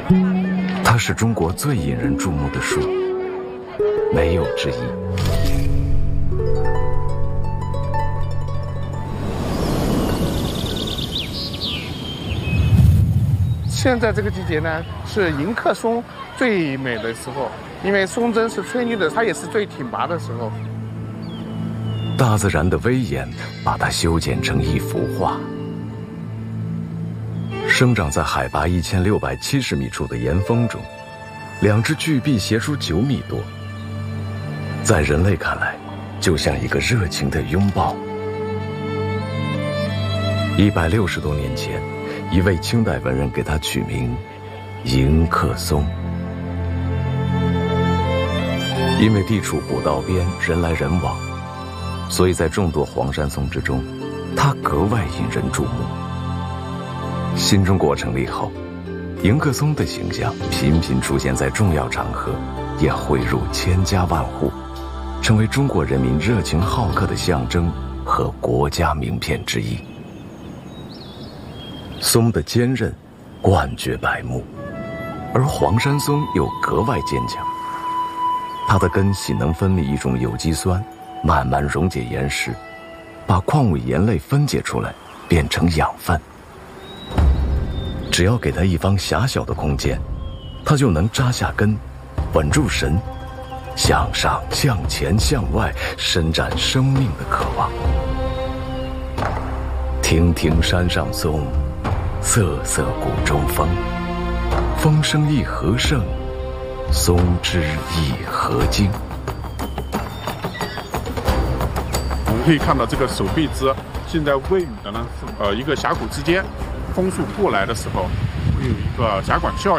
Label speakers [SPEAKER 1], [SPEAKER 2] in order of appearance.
[SPEAKER 1] 它是中国最引人注目的树，没有之一。
[SPEAKER 2] 现在这个季节呢，是迎客松最美的时候，因为松针是翠绿的，它也是最挺拔的时候。
[SPEAKER 1] 大自然的威严把它修剪成一幅画。生长在海拔1670米处的岩峰中，两只巨壁斜出9米多，在人类看来，就像一个热情的拥抱。160多年前，一位清代文人给它取名迎客松。因为地处古道边，人来人往，所以在众多黄山松之中，它格外引人注目。新中国成立后，迎客松的形象频频出现在重要场合，也汇入千家万户，成为中国人民热情好客的象征和国家名片之一。松的坚韧冠绝百目，而黄山松又格外坚强。它的根系能分泌一种有机酸，慢慢溶解岩石，把矿物盐类分解出来，变成养分。只要给它一方狭小的空间，它就能扎下根，稳住神，向上、向前、向外伸展生命的渴望。亭亭山上松，瑟瑟谷中风。风声一何盛，松枝一何精。
[SPEAKER 3] 我们可以看到这个手臂枝现在位于的呢一个峡谷之间，风速过来的时候会有一个狭管效应。